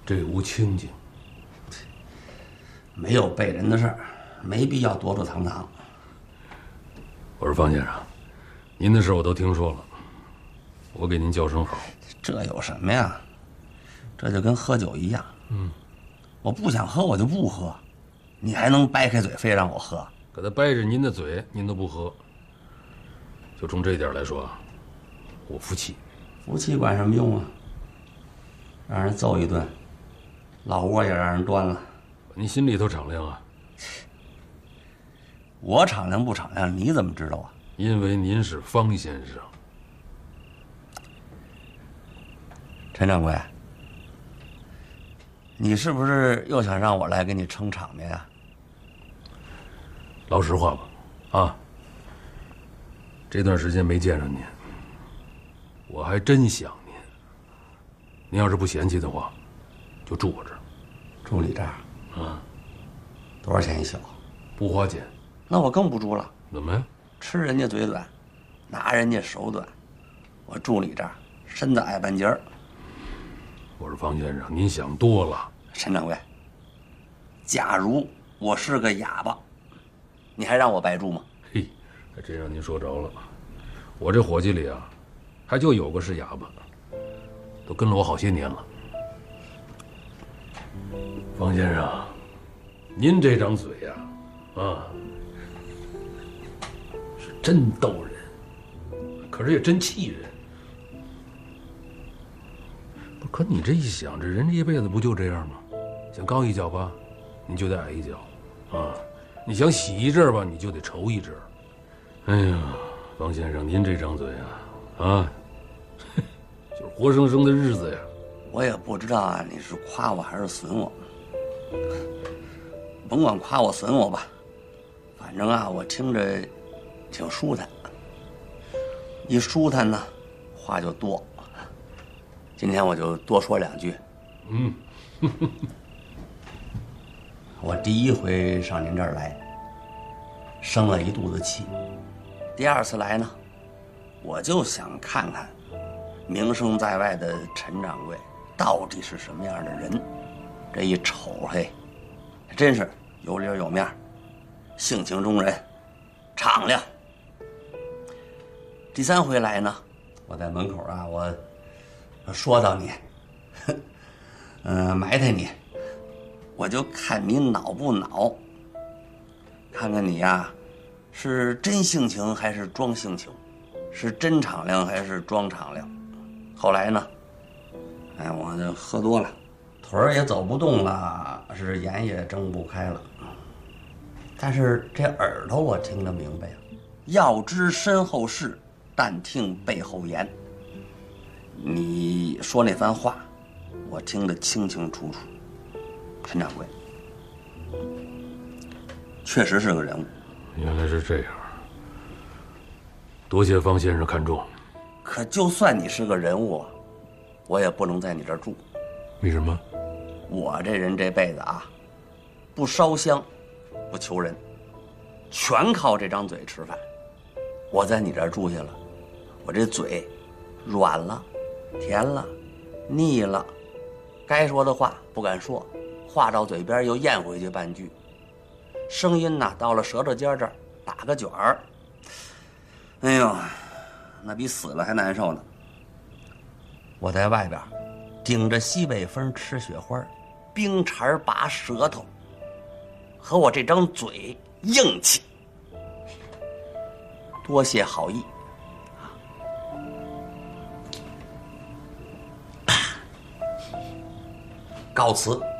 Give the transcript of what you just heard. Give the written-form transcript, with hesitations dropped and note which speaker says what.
Speaker 1: 这屋清静，
Speaker 2: 没有背人的事儿，没必要躲躲藏藏。
Speaker 1: 我说方先生，您的事我都听说了，我给您叫声好。
Speaker 2: 这有什么呀？这就跟喝酒一样。我不想喝我就不喝，你还能掰开嘴非让我喝？
Speaker 1: 可他掰着您的嘴，您都不喝。就从这点来说，我服气。
Speaker 2: 服气管什么用啊？让人揍一顿，老窝也让人端了。
Speaker 1: 您心里头敞亮啊？
Speaker 2: 我敞亮不敞亮，你怎么知道啊？
Speaker 1: 因为您是方先生。
Speaker 2: 陈掌柜，你是不是又想让我来给你撑场面呀？
Speaker 1: 老实话吧，啊，这段时间没见上您，我还真想您。您要是不嫌弃的话，就住我这儿。
Speaker 2: 住你这儿？多少钱一宿？
Speaker 1: 不花钱。
Speaker 2: 那我更不住了。
Speaker 1: 怎么呀？
Speaker 2: 吃人家嘴短，拿人家手短。我住你这儿，身子矮半截儿。
Speaker 1: 我说方先生，您想多了。
Speaker 2: 陈掌柜，假如我是个哑巴，你还让我白住吗？
Speaker 1: 嘿，还真让您说着了。我这伙计里啊，还就有个是哑巴，都跟了我好些年了。方先生，您这张嘴呀，是真逗人，可是也真气人。不，可你这一想，这人这一辈子不就这样吗？想高一脚吧，你就得矮一脚，啊，你想喜一阵儿吧，你就得愁一阵儿。哎呀，方先生，您这张嘴啊，就是活生生的日子呀。
Speaker 2: 我也不知道啊，你是夸我还是损我。甭管夸我损我吧，反正啊，我听着挺舒坦。一舒坦呢，话就多。今天我就多说两句。我第一回上您这儿来，生了一肚子气。第二次来呢，我就想看看名声在外的陈掌柜到底是什么样的人。这一瞅，嘿，真是有理有面，性情中人，敞亮。第三回来呢，我在门口啊，我说到你，埋汰你，我就看你恼不恼，看看你呀，是真性情还是装性情，是真敞亮还是装敞亮。后来呢，我就喝多了，腿儿也走不动了，是眼也睁不开了。但是这耳朵我听得明白呀，要知身后事，但听背后言。你说那番话，我听得清清楚楚。陈掌柜，确实是个人物。
Speaker 1: 原来是这样，多谢方先生看重。
Speaker 2: 可就算你是个人物，我也不能在你这儿住。
Speaker 1: 为什么？
Speaker 2: 我这人这辈子啊，不烧香，不求人，全靠这张嘴吃饭。我在你这儿住下了，我这嘴软了，甜了，腻了，该说的话不敢说，话到嘴边又咽回去半句，声音呐到了舌头尖这儿打个卷儿，哎呦，那比死了还难受呢。我在外边顶着西北风吃雪花，冰碴拔舌头，和我这张嘴硬气。多谢好意。告辞。